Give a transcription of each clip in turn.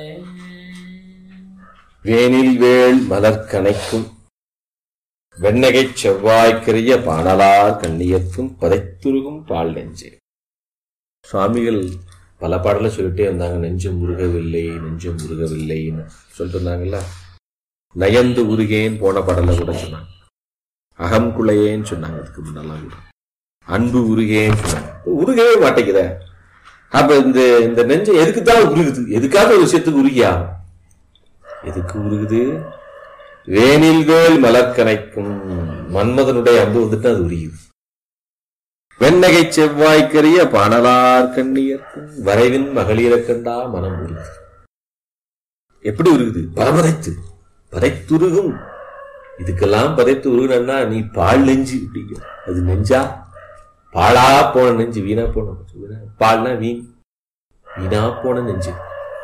வேனில் வேள் மலர்கணைக்கும் வெண்ணகைச் செவ்வாய்க்கரிய பாடலார் கண்ணியத்தும் பதைத்துருகும் பால் நெஞ்சே. சுவாமிகள் பல பாடலை சொல்லிட்டே இருந்தாங்க. நெஞ்சம் உருகவில்லை, நெஞ்சம் உருகவில்லைன்னு சொல்லிட்டு இருந்தாங்கல்ல. நயந்து உருகேன்னு போன பாடலை கூட சொன்னாங்க. அகம் குலையேன்னு சொன்னாங்க. அதுக்கு முன்னெல்லாம் கூட அன்பு உருகேன்னு சொன்னாங்க. உருகவே மாட்டேங்கிற. அப்ப இந்த நெஞ்சம் எதுக்குத்தான் உருகுது? எதுக்காக ஒரு விஷயத்துக்கு உருகியா? எதுக்கு உருகுது? வேனில் வேள் மலர்கணைக்கும் மன்மதனுடைய அன்பு வந்துட்டு அது உரியுது. வெண்ணகை செவ்வாய்க்கரிய பாணலார் கண்ணியர்க்கும் வரைவின் மகளிர கண்டா மனம் உருகுது. எப்படி உருகுது? பரபதைத்து பதைத்துருகும். இதுக்கெல்லாம் பதைத்து உருகுனா நீ பால் நெஞ்சு அப்படிங்க. அது நெஞ்சா? பாழா போன நெஞ்சு, வீணா போன. பால்னா வீண், வீணா போன நெஞ்சு.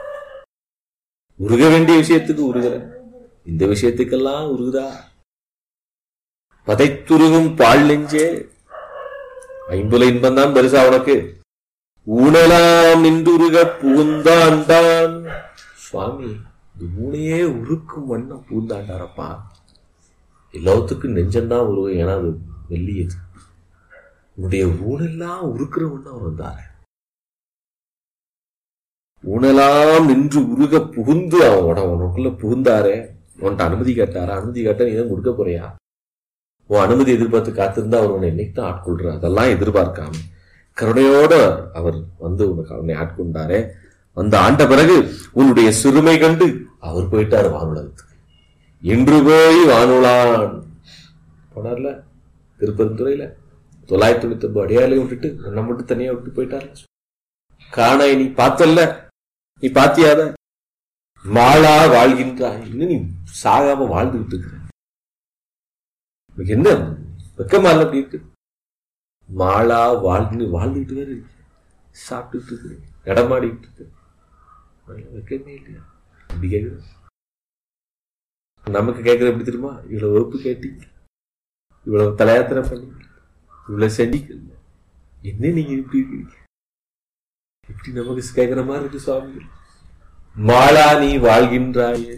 உருக வேண்டிய விஷயத்துக்கு உருகிற, இந்த விஷயத்துக்கெல்லாம் உருகுதா? பதைத்துருகும் பால் நெஞ்சே. ஐம்புல இன்பம் தான் பெருசா உனக்கு. ஊனலாம் நின்றுருக புகுந்தாண்டான். சுவாமி இந்த ஊனையே உருக்கும் வண்ணம் பூந்தாண்டாரப்பா. எல்லாத்துக்கும் நெஞ்சம்தான் உருவம். ஏன்னா அது வெள்ளியது. உன்னுடைய ஊனெல்லாம் உருக்குற வண்ணம் அவர் வந்தாரு. ஊனெல்லாம் நின்று உருக புகுந்து அவன் உனக்குள்ள புகுந்தாரே. உன்கிட்ட அனுமதி கேட்டாரா? அனுமதி கேட்டா நீ தான் கொடுக்க போறியா? உன் அனுமதி எதிர்பார்த்து காத்திருந்தா அவர் உன்னை என்னைக்கு தான் ஆட்கொள்ற? அதெல்லாம் எதிர்பார்க்காம கருணையோட அவர் வந்து உனக்கு அவனை ஆட்கொண்டாரே. வந்து ஆண்ட பிறகு உன்னுடைய சிறுமை கண்டு அவர் போயிட்டாரு வானுலகத்துக்கு. இன்று போய் வானுலான் போனார்ல திருப்பெருந்துறையில. 999 அடியாலையும் விட்டுட்டு உன்னை மட்டும் தனியா விட்டு போயிட்டார்ல. காணாய் நீ பார்த்தல்ல, நீ பாத்தியாத? மாளா வாழ்கின்றாய். இன்னும் நீ சாகாம வாழ்ந்துகிட்டு இருக்கிற. என்ன வெக்கமா இல்ல? அப்படி இருக்கு. மாளா வாழ்ந்துகிட்டு வேற சாப்பிட்டுட்டு இருக்கு, இடமாடிட்டு இருக்கு. வெக்கமே இல்லையா? அப்படி கேட்குற. நமக்கு கேட்கற எப்படி தெரியுமா? இவ்வளவு வகுப்பு கேட்டி, இவ்வளவு தலையாத்திரை பண்ணி, இவ்வளவு செடிக்கல், என்ன நீங்க இப்படி இருக்கீங்க? இப்படி நமக்கு கேட்கிற மாதிரி இருக்கு சுவாமி. மாளா நீ வாழ்கின்றாயே.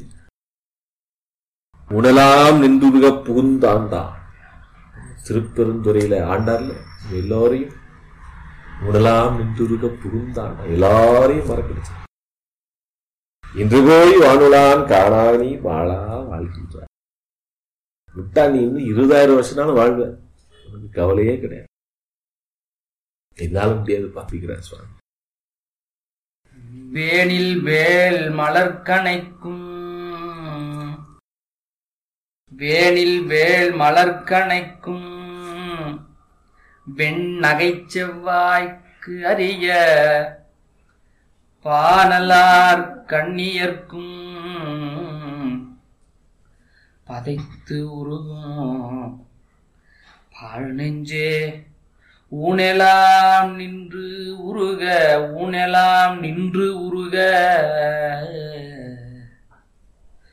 உணலாம் நின்றுருக புகுந்தாண்டா. திருப்பெருந்துறையில ஆண்டார்ல எல்லாரையும் உணலாம் நின்றுருக புகுந்தாண்டா. எல்லாரையும் மறக்கடிச்சு. இன்று போய் வானுலான் காணா நீ வாழா வாழ்கின்றாய். விட்டா நீ இன்னும் 20,000 வருஷம்னாலும் வாழ்வ. உனக்கு கவலையே கிடையாது. என்னால முடியாது பாப்பிக்கிறார் சுவாமி. வேனில் வேள் மலர்கணைக்கும், வேனில் வேள் மலர்கணைக்கும் வெண்ணகை செவ்வாய்க்கு அரிய பானலார் கண்ணியர்க்கும் பதைத்து உருகும் பாழ் நெஞ்சே. ஊனெலாம் நின்று உருக, ஊனெலாம் நின்று உருக